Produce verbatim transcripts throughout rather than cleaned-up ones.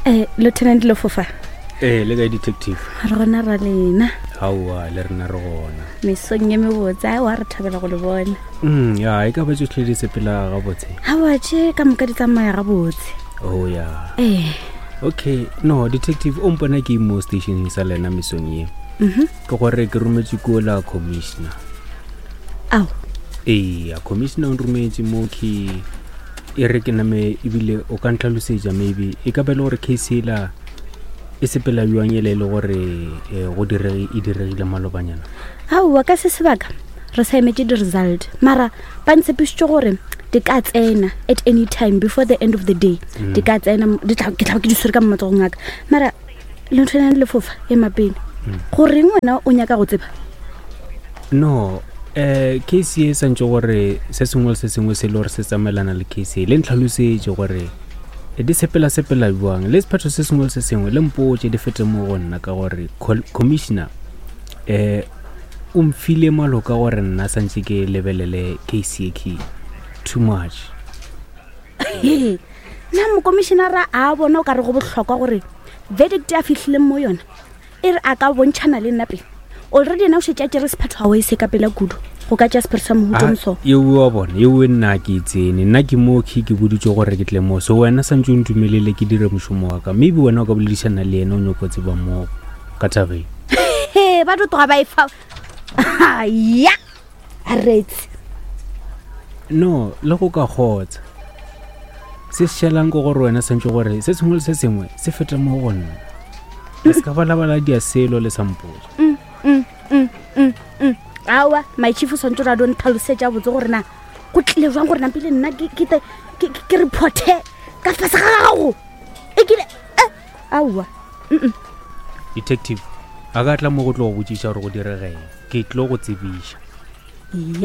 Eh, Lieutenant Lofofa. Eh, le ga detective. Re gona ra lena. Hawa le rena re gona. Mesong ye me botsa wa re thabela go le bona. Mm, ya, e ka ba tsohle di sepela ga botse. Ha wa tše ka moka di tsamaya ga botse. Oh ya. Eh. Okay, no, detective o mpona ke mo station sa lena mesong ye. Mhm. Ke gore ke rometse ko la commissioner. Au. Eh, a commissioner o rometse mo ke e re ke name ebile o ka ntlhalosetsa maybe e ka ba le gore case ela e sepela yuang ele le gore go dire e diregile malobanyana. Au wa ka se sebaka re sa emetse di result mara ba ntshepisitse gore di ka tsena at any time before the end of the day. Di ka tsena di tla ke tla ke di sure ka matsogong a ka mara Lieutenant Lefofa e mapele gore ngwana o nyaka go tseba. No, eh case e santse gore se sengwe se sengwe se le gore se tsamaelana le case le ntlhalosetse gore e di sepela sepela buang le sephatho se sengwe se sengwe le mpotse di fete mo go nna ka gore commissioner eh o mfile malo ka gore nna santse ke lebelele case e too much. Na mo commissioner a bona o ka re go botlhokwa gore verdict ya fihlile mo yona e re a ka bontshana le nna pele already na o se tšatše re sephatho ga o e se ka pela kudu go ka tša sephatho sa mohutomso ye wa bona ye we nna ke tsene nna ke mo ke ke boditse gore ke tle mo so wena sa ntse o ntumelele ke dire moshomo wa ka maybe wena o ka boledišana le ena o nyoko tseba mo ka tabeng he ba do toga ba e fa ya aretse no le go ka khotsa se shelang go gore wena sa ntse gore se sengwe se sengwe se feta mo go nna se ka bala bala dia selo le sampotso. mm mm mm mm mm awa my chief so ntse ra don tlhalosetsa botse gore na go tle jwang gore na pele nna ke ke ke reporte ka fasa ga gago e kile awa mm detective a ga tla mo go tlo go botšiša gore go diregeng ke tlo go tsebiša ya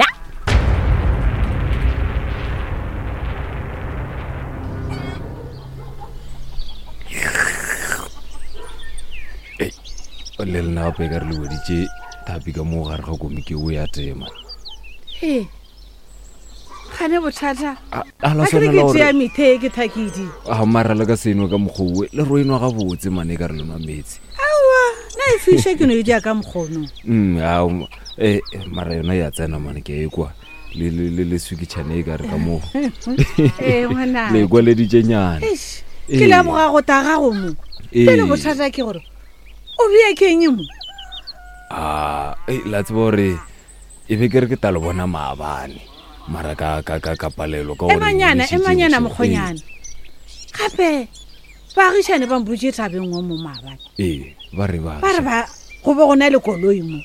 le lena gape ka re le weditše tapi ka mo gare ga komiki o ya tema e gane bothata a a la ke sona ke la gore tia mithe ke thakidi a mara le ka seno ka mogouwe le roenwa ga botse mane ka re lenwa metsi awa na e fisha ke no e dia ka mkgono mm a eh mara yona ya tsena mane ke e kwa le le le swikitshane ka re ka mo eh ngwana le kwa le ditsenyana ke la boga go ta ga go mo pele bothata ke gore o bia ke eng mo ah eh la tsbore e be ke re ke talo bona maabane mara ka ka ka ka palelo ka gore emanyana emanyana mkhonyana gape ba gishane ba mbuje tabeng ngo mo maabane eh ba re ba ba re ba go be gona le koloi mo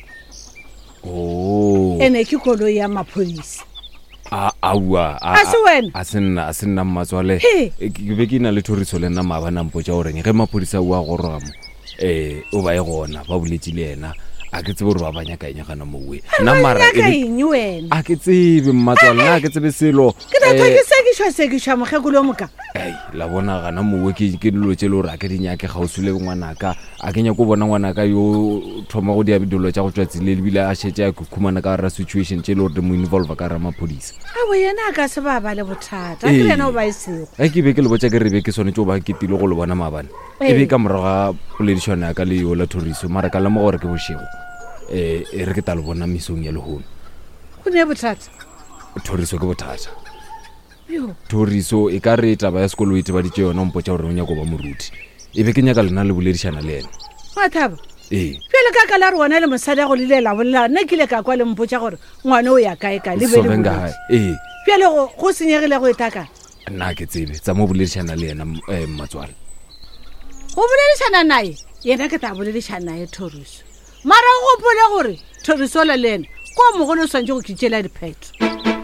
oh ene ke koloi ya mapolisi a awa a se wena a senna a senna mmatswale ke be ke ina le thoriso le nna maabana mpotsa gore ge mapolisa wa go ramo eh o ba e gona ba boletse le ena a ke tsebe gore ba banya ka enya gana mowe nna mara e wena a ke tsebe mmatswale na ke tsebe selo ke da thoke se ke shwa se ke shwa mogekolo moka ei la bona gana mowe ke ke dilo tse le gore a ke dinyake ga o sule ngwana ka a ke nya go bona ngwana ka yo thoma go dia dilo tsa go tswatsi le lebile a shetse a khumana ka ra situation tse le gore mo involve ka ra mapodisa a bo yena ka se ba ba le bothata ke rena o ba isego a ke be ke le botsa ke re be ke sone tso ba ke tilo go le bona mabane e be ka moraga poledišana ya ka le yo la thoriso mara ka la mo gore ke bošego eh e re ke talo bona misong ya lehono go ne bothata thoriso ke bothata yo thoriso e ka re taba ya sekolo e teba ditše yona mpotsa gore o nyako ba moruti e be ke nyaka lena le boledišana le ena mathaba eh pele ka ka la re wona le mosadi go le la bolla nna ke le ka kwa le mpotsa gore ngwana o ya kae ka le be le venga eh pele go go senyegile go etaka nna ke tsebe tsa mo boledišana le ena eh mmatswale go boledišana nae yena ke ta boledišana nae thoriso mara go pole gore thoriso le lena ko mogolo swantse go kitšela diphetho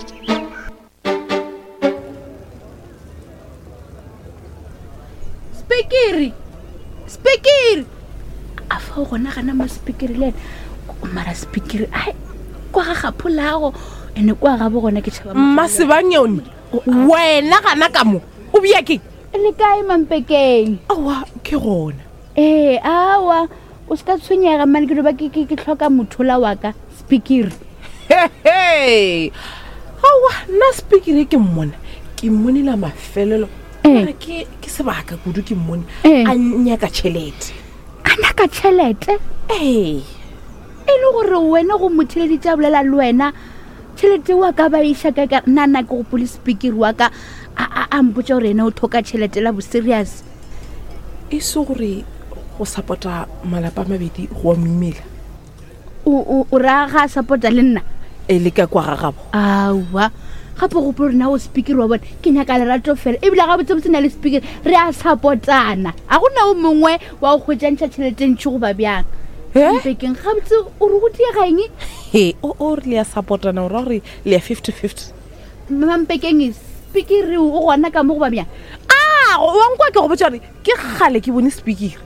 speakeri speakeri a fa go na gana mo speakeri le mara speakeri ai kwa ga gapolago ene kwa ga bo gona ke tshaba Masebanyoni wena gana ka mo o bia ke le kae mampekeng awa ke gona eh awa o ska tshwenyega mane ke ba ke ke tlhoka mothola wa ka speakeri hey awa na speakeri ke mmona ke mmonela mafelelo Mara ke ke sebaka kudu ke mmone Eh. a nyaka tšhelete. ana ka tšhelete Ee. e le gore wena go motheleditša bolela le wena tšhelete wa ka ba iša ka ka nna ke go police speaker wa ka a a- a mpotša gore ena o thoka tšhelete la bo serious E se gore go support-a malapa a mabedi go a mmela. o o- o ra ga a support-a le nna E le ka kwa ga gabo. aowa gape gopo rena o speaker wa bone ke nyaka lerato fela ebile ga botsebotse na le speaker re a support-ana ga gona o mongwe wa go kgwetsantšha tšhelete ntšhi go ba bjang mpekeng ga botse o re go diagaeng He, o o re le ya support-ana o ra gore le ya fifty fifty. mampekeng speaker o gona ka mo go ba bjang Ah, wa nkwa ke go botsa gore ke gale ke bone speaker.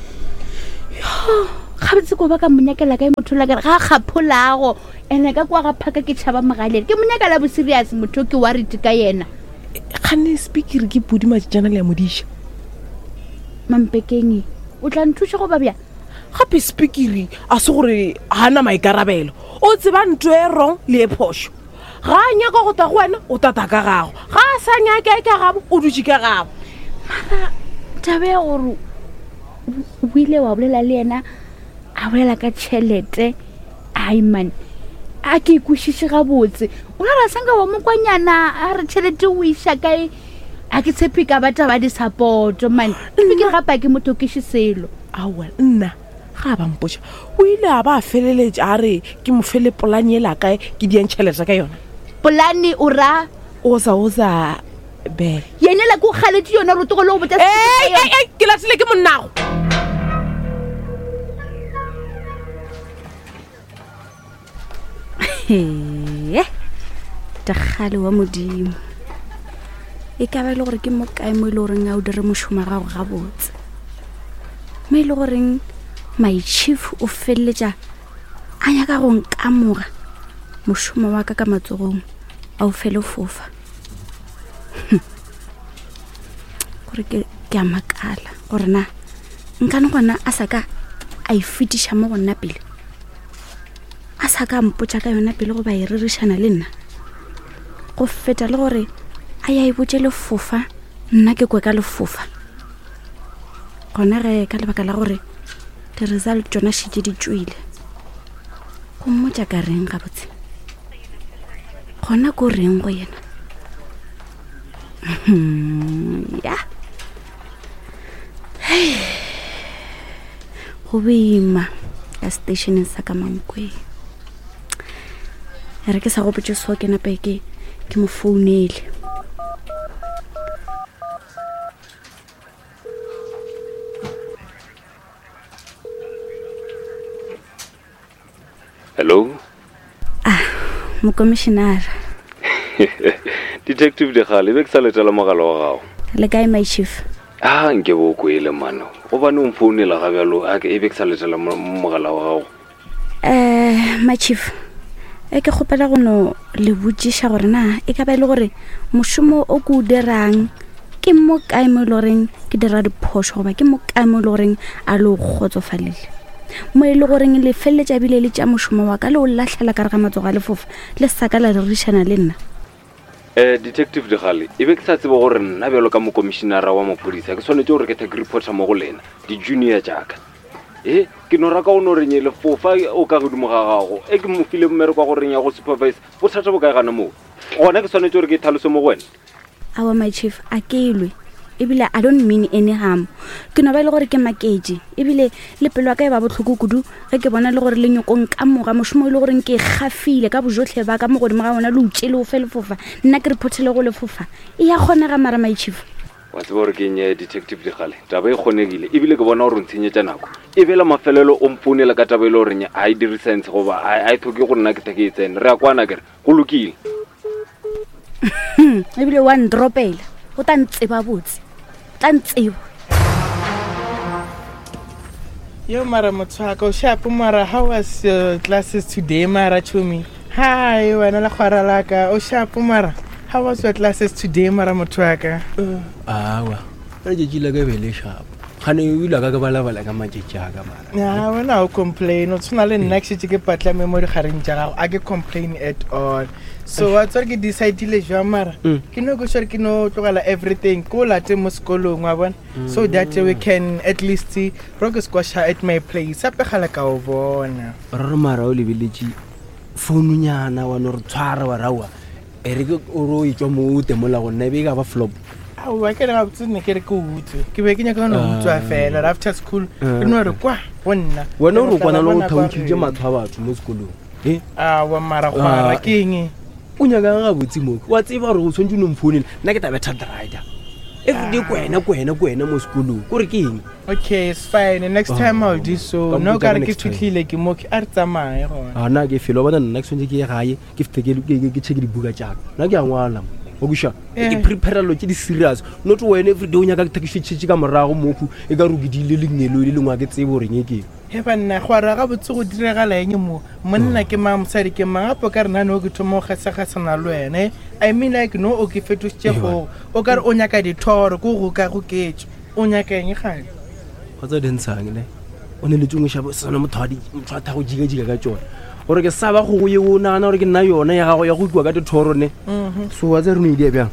ga botse ko ba ka monyakela ka e motho la kare ga a kgapholago ene ka kwa ga phaka ke tšhaba mogalele ke monyakela bo serious motho ke warite ka yena Gane speaker ke pudi matšana le ya modiša. mampekeng o tla nthuša go ba bjang Gape speaker a se gore hana maikarabelo. O tseba ntho e wrong le e phošo. Ga a nyaka go ta go wena o tata ka gago. Ga a sa nyaka ka gabo o dutše ka gabo. tabe ya gore o ile wa bolela le ena a bolela ka tšhelete aiman a ke ikwešiše gabotse o la ra sanka wa mokwanyana a re tšhelete o iša kae a ke tshepe ka bata ba di-supporto man epe ke gapa ke motho keše selo Aowa nna ga ba mpotša o ile a ba a feleletša a re ke mo fele polane e la kae ke diang tšhelete ka yona. polane o ra Oza oza bele. yene la ke o kgaletse yona rotogo le go botsa Ei ei ei ke latlhile ke monnago. he dagale wa modimo e ka ba e le gore ke mokae mo e le goreng a o dire mošomo gago gabotse mo e le goreng my chief o feleletša a nyaka go nkamoga mošomo wa ka ka matsogong a o fele fofa gore ke ke a makala gore na nkane gona a sa ka a e fetiša mo go nna pele a sa ka mpotša ka yona pele go ba e ririšana le nna go feta le gore a ya e botse lefofa nna ke kwe ka lefofa gona ge ka lebaka la gore di-result tsona šitše di tswile go mmotša ka reng gabotse gona ko reng go yena ya go boima ka stationeng sa ka mankweng e re ke sa gopotse seo ke nape ke ke mo founele Hello? mokomišenara Detective Degale, be ke sa letela mogala wa gago. le kae my chief Ah, nke bo kwele mano. Go bane o mfounela ga bjalo, a ke e be ke sa letela mo- mogala wa gago. um my chief e ke kgopela go no le botšiša gore na e ka ba e le gore mošomo o ke o dirang ke mo kae mo e le goreng ke dira diphošo goba ke mo kae mo e le goreng a le o kgotsofalele mo e le goreng le feleletša bile le tša mošomo wa ka le o latlhela ka re ga matsogo a lefofa le saka la ririšana le nna Eh, Detective Degale, e be ke sa tsebe gore nna bjalo ka mokomišenara wa maphodisa ke tshwanetse gore ke take reporta mo go lena di-junior jaaka e ke no raka o no renye lefofa o ka godimo ga gago e ke mo file mmereko wa go reng ya go supervise bothata bo kae gana moo gona ke tshwanetse gore ke thalose mo go wena awa my chief a ke elwe ebile I don't mean any harm ke no ba e le gore ke maketše ebile le pelo ya ka e ba botlhoko kudu ge ke bona le gore le nyokong ka moga mošomo e le goreng ke e gafile ka bojotlhe ba ka mo godimo ga bona le utše le o fe lefofa nna ke reportele go lefofa e ya kgonega mara my chief wa tseba gore ke nye Detective Degale taba e kgonegile ebile ke bona gore o ntshenyetša nako e bela mafelelo o mfounela ka taba e le goreng a e dire sense goba a e tlhoke gore nna ke take e tsene re a kwana kere go lokile ebile wa ndropela o tla ntseba botse tla ntseba Yo, Mara Motswako, Shapu Mara, how was your classes today, Mara Chumi? Hi, wena la khwara laka. O Shapu Mara, how was your classes today, Mara Motswaka? awa re je jile ke bele sharp gane o ile ka ke balabala ka matšetšaka mara ya wena o complain o tshwana le nna ke šetse ke patla memory gareng tša gago a ke complain at all so wa tsware ke decidile jwa mara ke no go sure ke no tlogela everything ko late mo sekolong wa bona so that we can at least see rock squash at my place ape gala ka o bona re re mara o lebeletše foununyana wa no re tshwara wa rawa e re ke o ro e tswa mo ute mola go nna e be ka ba flop aowa ke re ga botsene ke re ke utswe ke be ke nyaka no utswa fela after school re no re kwa go nna wena o re kwana le go thautšitše matho a batho mo sekolong e awa mara gwara ke eng o nyaka ga botse mo wa tseba gore go tshwantse o no mfounile nna ke tabe third rider everyday kwena kwena kwena mo sekolong kore ke eng okay it's fine next time I'll do so no ka re ke thutlile ke mo ke a re tsamaye gona a na ke felo bona nna ke tshwantse ke ye gae ke fete ke check dibuka tšaka nna ke a ngwala o busha ke prepare lo ke di serious not wena everyday o nyaka ke thekifitšhe ka morago moku e ka rugidile le ngelo le lengwa ke tsebe gore nyeke he banna go ra ga botse go diragala eng mo monna ke ma mosadi ke ma gape ka re nane o ke thomo ga sa ga sana le wena I mean like no o ke fetositše go o ka re o nyaka dithoro go go ka go ketso o nyaka eng gane go tsa dintshang le o ne le tšongiša sona mothadi motho go jika jika ka tsone gore ke saba go go ye o nagana gore ke nna yona ya gago ya go ikwa ka dithoro ne so wa tse re no idea bjang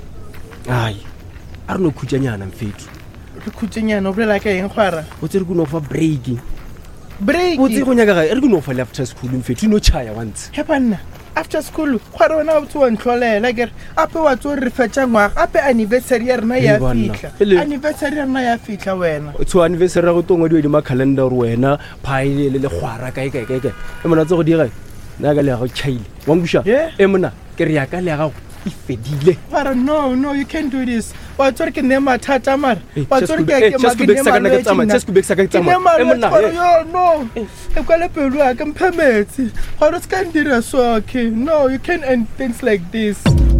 ai a re no khutšanyana mfeto re khutšanyana o bolela ka eng gwara o tse re kuno fa break break o tse go nyaka ga re kuno fa after school mfeto no chaya once he banna after school gwara wena o tse wa ntlolela ke ape wa tse re fetša ngwaga ape anniversary ya rena ya fitla anniversary ya rena ya fitla wena tso anniversary ya go tongwe di ma calendar wena phaile le le gwara kae kae kae e mona tse go dira nna ka le ga chaile wa ngusha e mona ke re ya ka le ga e fedile para no no you can't do this wa tsore ke ne mathata mara wa tsore ke ke just go back sakana ka tsama just go back sakana ka tsama e mona yo no e kwa le pelo ya ka mphametsi ga re ska ndira so okay no you can't end things like this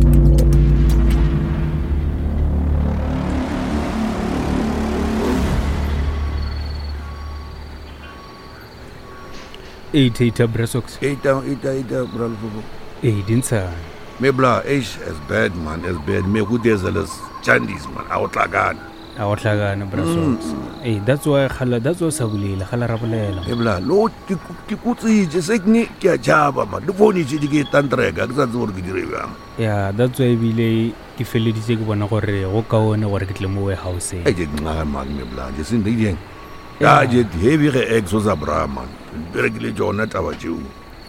eight eight Brasox eight eight eight bralfo eh dintsa me bla is as bad man as bad me go dezeles chandis man a otlagana a otlagana Brasox eh that's why khala that's why sabulile khala rabolela me bla lo ke kutsije sekni ke a jaba man le phone je di ke tantrega ke sa tsore ke dire bjang yeah that's why bile ke feleditse ke bona gore go kaone gore ke tle mo warehouse e je nna man me bla je sin ding ya je heavy ge exosa braman bere ke le jona taba tšeo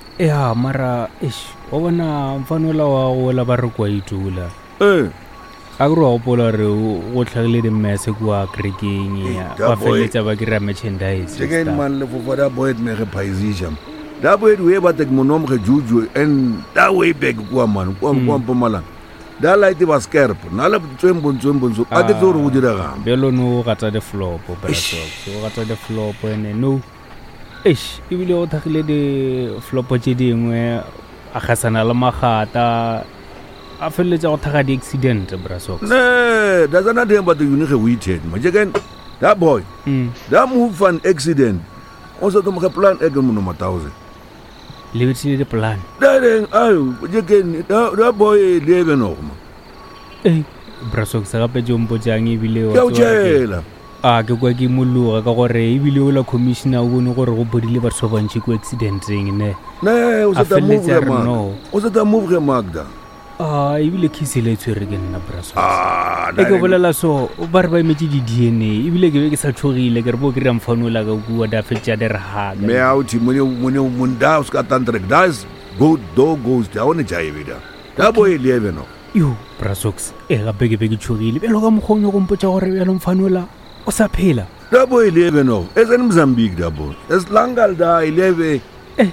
ya mara ish o bona mfanola wa go la ba re kwa itula eh a go ro gopola re go tlhagile di messe kwa creking ya ba feletsa ba kira merchandise je ke man le fo da boy me re paisijam da boy we ba tek monom ge juju and da way back kwa man kwa kwa pomala da light ba scarp na le tswembo tswembo so a ke tsore go dira ga belo no gata de flop Brasox so gata de flop ene no ish ibile o thagile de flop tše dingwe a khasana le magata a feletsa go thaga di accident Brasox ne da zana de ba de uni ge waited ma je ken da boy da move an accident o so to mo plan e ke mo no one thousand le betsile de plan da reng ayo je ken da da boy le be no ma eh Brasox ga pe jombo jang ibile o ke o tshela a ke kwa ke mologa ka gore ibile o la commissioner o bone gore go bodile batho ba ntse ko accidenting ne ne o se ta move ma o se ta move magda ah ibile kisile tswere ke nna Brasox ah e ke bolela so o ba re ba imetse di D N A ibile ke be ke sa tshogile ke re bo ke re mfanola ka bua da fetša de re ha me out mone mone munda o ska tantrek das go do goes down jaibe da da boy lebe no yo Brasox e ga bege bege tshogile belo ka mogongwe go mpotsa gore ya lo mfanola o sa phela da boy lebe no es en Mozambique da boy es langal da ilebe eh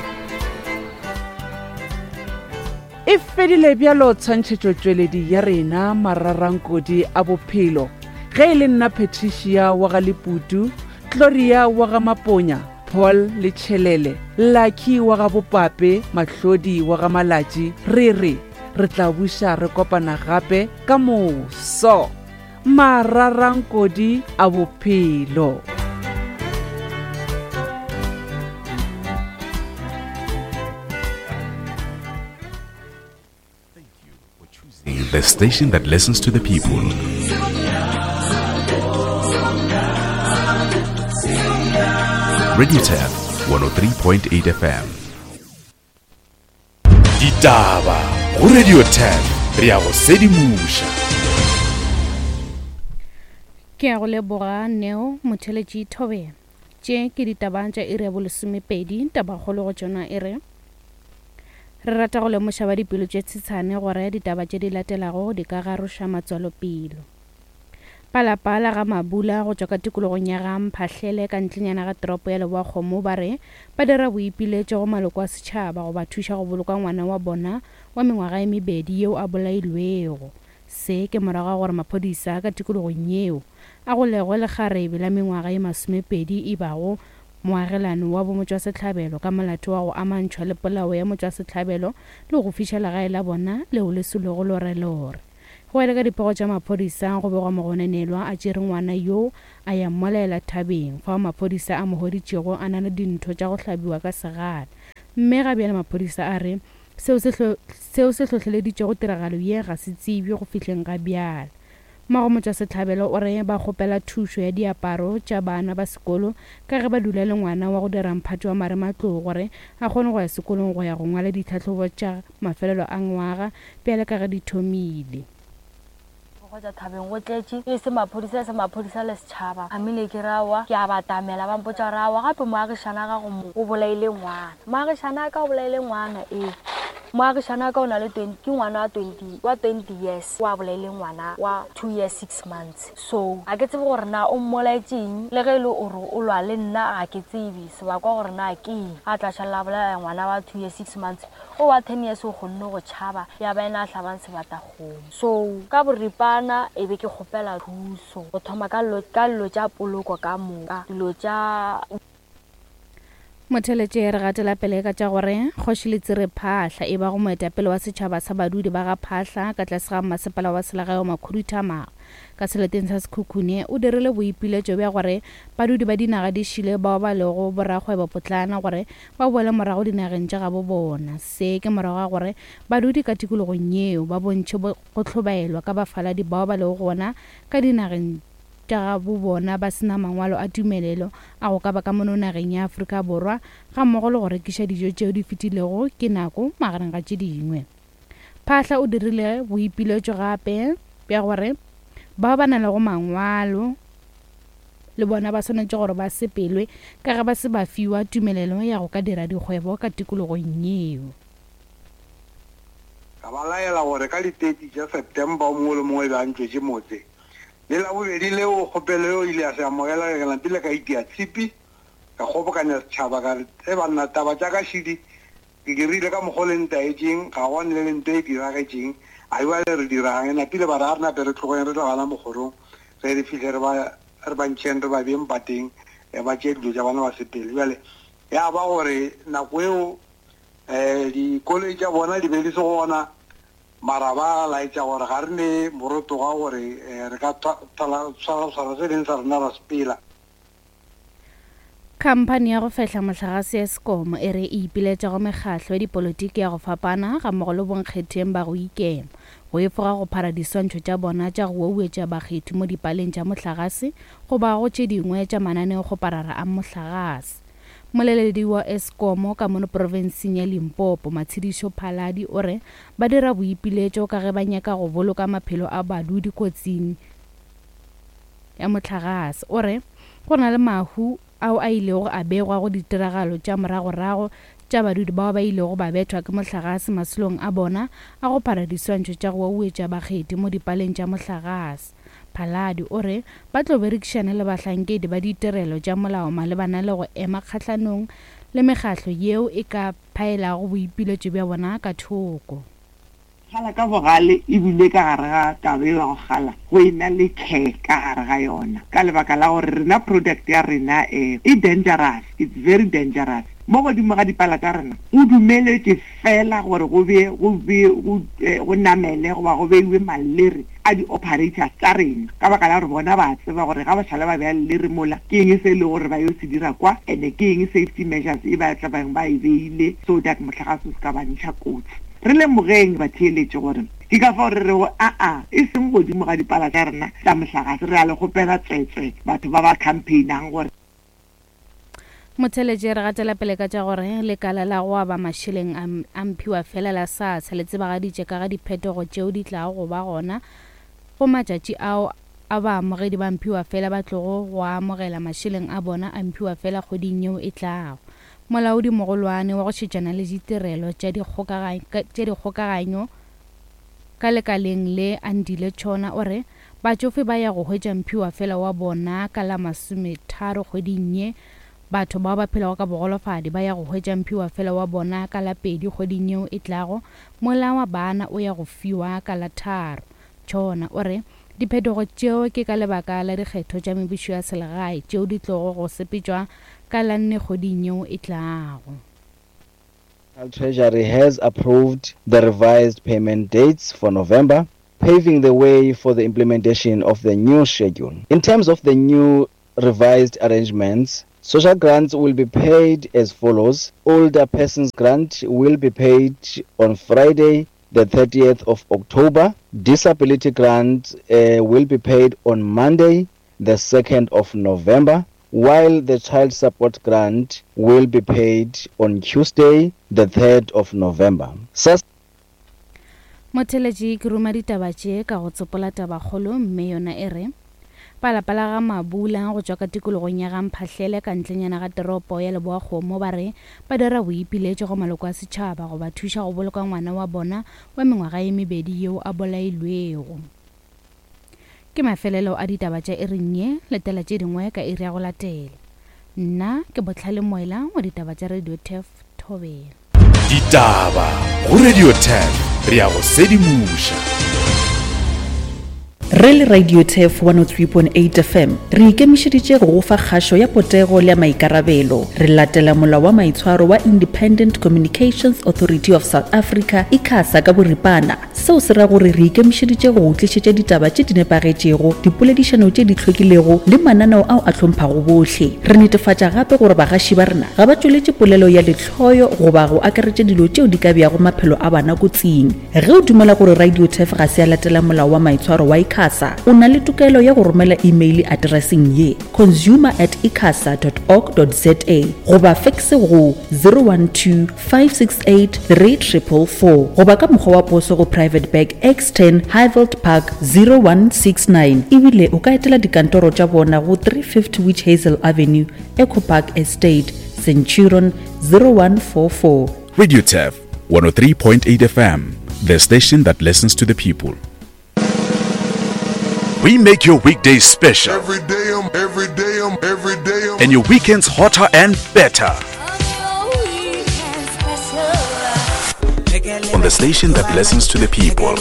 e fedile bjalo tshwantšhetšo tšweledi ya rena mararankodi a bophelo ge e le nna Patricia wa ga Leputu, Gloria wa ga Maponya, Paul le Tšhelele, Lucky wa ga Bopape, Mahlodi wa ga Malatši, re re re tla buša re kopana gape ka moso mararankodi a bophelo. The station that listens to the people. Radio ten, one oh three point eight F M. Ditaba go Radio ten re ya go sedimusha. Ke a go leboga Neo Motheletši Thobela. Tše ke ditabang tša iri ya bolesomepedi tabakgolo go tšona e re re rata go lemoša ba dipelo tše tshitshane gore ditaba tše di latelago di ka garoša matswalopelo. Palapala ga Mabula go tšwa ka tikologong ya ga Mphahlele ka ntlenyana ga toropo ya Lebowakgomo ba re ba dira boipiletšo go maloko a setšhaba go ba thuša go boloka ngwana wa bona wa mengwaga e mebedi yeo a bolailwego. Se ke morago gore maphodisa ka tikologong yeo a go legwe lekgarebe la mengwaga e masomepedi e bago moagelano wa bomotšwasehlabelo ka molato wa go amantšhwa le polao ya motšwasehlabelo le go fišhela gae la bona leo le solego lorelore. Go ele ka dipego tša maphodisa go begwa mogonenelwa a tšere ngwana yo a ya mmolaela thabeng fa maphodisa a mohoditšego a na le dintho tša go hlabiwa ka segala. Mme ga bjale maphodisa a re seo se hlohleleditše go tiragalo ye ga se tsebje go fihleng ga bjale. Magomo tša sehlabelo o re ba kgopela thušo ya diaparo tša bana ba sekolo ka ge ba dula le ngwana wa go dira mphathi wa marematlou gore a kgone go ya sekolong go ya go ngwala ditlhatlhobo tša mafelelo a ngwaga pele ka ge di thomile. Go tsa thabeng go tletše e se maphodisa se maphodisa le setšhaba amile ke rawa ke a batamela ba mpotša rawa gape moagišana ka go mo o bolaile ngwana moagišana ka o bolaile ngwana ee moagišana ka o na le twenty ke ngwana wa twenty years wa bolaile ngwana wa two years six months. So a ke tsebe gore na o mmolaetšeng le ge e le ore o lwa le nna ga ke tsebe sebakwa gore na ke a tlašhalela bolela ngwana wa two years six months o wa ten years o kgonne go tšhaba ya ba ena a hlabang sebatakgomo. So ka boripana e be ke kgopela thuso go thoma ka dilo tša poloko ka moka dilo tša Motheletše re gatela pele ka tša gore Kgoši Letsire Phahla e ba go moetapele wa setšhaba sa badudi ba ga Phahla ka tlase ga masepala wa selagae wa Makhuduthamaga ka seleteng sa Sekhukhune o dirile boipiletšo bja gore badudi ba dinaga di šile bao ba lego borakgwebo potlana gore ba boele morago dinageng tša gabo bona. Se ke morago ga gore badudi ka tikologong yeo ba bontšhe go tlhobaelwa ka bafaladi bao ba lego gona ka dinageng tša gabo bona ba sena mangwalo a tumelelo a go ka ba ka mono nageng ya Afrika Borwa ga mmogo le go rekiša dijo tšeo di fetilego ke nako magareng ga tše dingwe. Phahla o dirile boipiletšo gape bja gore bao ba na le go mangwalo le bona ba swanetše gore ba sepelwe ka ge ba se ba fiwa tumelelo ya go ka dira dikgwebo ka tikologong yeo. Ka ba laela gore ka di-thirty tša September o mongwe le mongwe ba ntšwetše motse le la bobedi leo kgopelo yo ile a se amogela ke lampile ka itia tshipi ka kgobokanya setšhaba ka re e banna taba tša ka šidi ke dirile ka mokgwa le ntaetšeng ga gone le lento e diragetšeng a iwa le re dirang e napile ba re a re nape re tlhogeng re tlogana mogorong ge re fitlhe re bantšheng re ba beng pateng ba tšee dilo tša bana ba sepele bjale ya ba gore nako eo um dikoloi tša bona di be di se gona mara ba laetša gore ga re ne moroto ga gore re ka tshwara se ding sa rena ra sepela. Khamphane ya go fehla motlagase ya Eskom e re e ipiletša go mekgahlo ya dipolotiki ya go fapana ga mmogo le bonkgetheng ba go ikema go efoga go phara diswantšho tša bona tša go weuetša bakgethi mo dipaleng tša motlagase go ba go tše dingwe tša mananeo go parara a motlagase. Moleledi wa Eskom ka mono provinseng ya Limpopo Matshidiso Phaladi o re ba dira boipiletšo ka ge ba nyaka go boloka maphelo a badudi kotsing ya motlagase. O re go na le mahu ao a ilego a begwa go ditiragalo tša moragorago tša badudi bao ba ilego ba bethwa ke motlagase maselong a bona a go phara diswantšho tša go weuetša bakgethi mo dipaleng tša motlagase. Phaladi o re ba tlo berekišana le bahlankedi ba ditirelo tša molao malebana le go ema kgatlhanong le mekgahlo yeo e ka phaelago boipiletšo bja bona ka thoko. Gala ka bogale e bile ka gare ga tabe ya go gala go ena le care ka gare ga yona ka lebaka la gore rena product ya rena e dangerous, it's very dangerous. Mo godimo ga dipala tsa rena o dumeletse fela gore go be go be go namele go ba go beiwe malere a di-operators tsa rena ka baka la gore bona ba tseba gore ga ba šhala ba beya lere mola ke eng se e le gore ba yo se dira kwa and-e ke eng safety measures e ba tla bang ba e beile so that motlagase se ka ba ntšha kotsi. Re le mogeng ba theeletše gore ke ka fa gore re go aa e seng godimo ga dipala tsa rena tsa motlagase re a le gopela tswetswe batho ba ba campaignang gore motheletše re gatela pele ka tša gore lekala la go aba mašeleng a mphiwa fela la sasa le tsebagaditše ka ga diphetogo tšeo di tlago go ba gona go matšatši ao a baamogedi ba mphiwa fela ba tlogo go amogela mašeleng a bona a mphiwa fela kgoding yeo e tlago. Molaodi mogolwane wa go šetšana le ditirelo tša dikgokaganyo ka lekaleng le Andile Chona o re batšofe ba ya go hwetša mphiwa fela wa bona ka la masometharo kgoding ye, batho bao ba phelago ka bogolofadi ba ya go hwetša mphiwa fela wa bona ka la pedi kgoding yeo e tlago, mola wa bana o ya go fiwa ka la tharo. Chona o re diphetogo tšeo ke ka lebaka la dikgetho tša mebušo ya selegae tšeo di tlogo go sepetšwa ka la nne kgoding yeo e tlago. Treasury has approved the revised payment dates for November, paving the way for the implementation of the new schedule. In terms of the new revised arrangements, social grants will be paid as follows. Older persons grant will be paid on Friday, the thirtieth of October. Disability grant uh, will be paid on Monday, the second of November, while the child support grant will be paid on Tuesday, the third of November. Sus- Motheletši ke ruma ditaba tše ka go tsopola tabakgolo mme yona e re palapala ga mabula go tšwa ka tikologong ya ga Mphahlele ka ntlenyana ga teropo ya Leboakgomo ba re ba dira boipiletšo go maloko a setšhaba go ba thuša go boloka ngwana wa bona wa mengwaga ye mebedi yeo a bolailwego. Ke mafelelo a ditaba tša ereng ye, letela tše dingwe ka iri ya go latela. Nna ke Botlhale Moela wa ditaba tša Radio T F Thobela. Ditaba go Radio ten re a go sedimuša. Re le Radio T F one oh three point eight F M re ikemišeditše go go fa kgašo ya potego le ya maikarabelo. Re latela molao wa maitshwaro wa Independent Communications Authority of South Africa ICASA ka boripana. Seo se ra gore re ikemišeditše go go tlišetša ditaba tše di nepagetšego, dipoledišano tše di hlwekilego le mananeo ao a hlomphang bohle. Re netefatša gape gore bagaši ba rena ga ba tšweletše polelo ya letlhoyo goba go akaretša dilo tšeo di ka beago maphelo a bana kotsing. Ge o dumela gore Radio T F ga se a latela molao wa maitshwaro wa ICASA, o na le tokelo ya go romela email addressing ye consumer at icasa dot org dot za goba faxe go zero one two five six eight three four four four goba ka mokgwa wa poso go Private Bag X ten Highveld Park zero one six nine. Ebile o ka etela dikantoro tša bona go three fifty Witch Hazel Avenue, Eco Park Estate, Centurion zero one four four. Radio T F one oh three point eight F M, the station that listens to the people. We make your weekdays special. Every day, um, every day, um, every day, um. And your weekends hotter and better. On the station that listens to the people.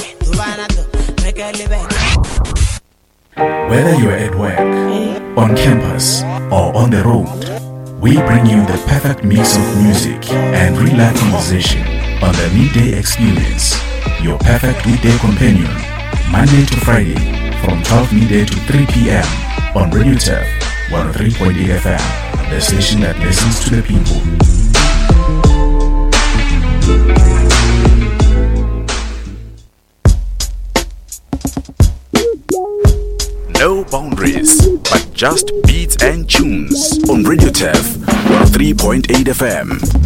Whether you're at work, on campus, or on the road, we bring you the perfect mix of music and real-life conversation on the Midday Experience, your perfect weekday companion, Monday to Friday, from twelve midday to three p.m. on Radio T F one oh three point eight F M, the station that listens to the people. No boundaries, but just beats and tunes on Radio T F one oh three point eight F M,